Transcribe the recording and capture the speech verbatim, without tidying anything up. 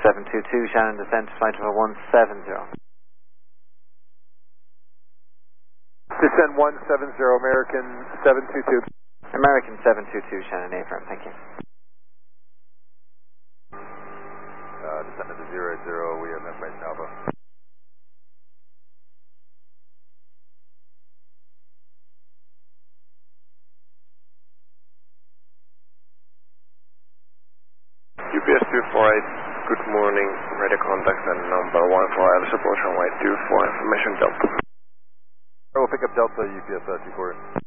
seven two two, Shannon, descent, flight over one seven zero. Descend one seven zero, American seven two two. American seven two two, Shannon, affirm, thank you. Uh, descended to zero zero, we have information Alpha. U P S two four eight, good morning, radio contact and number one four L support runway two four, information Delta. We'll pick up Delta U P S two four eight.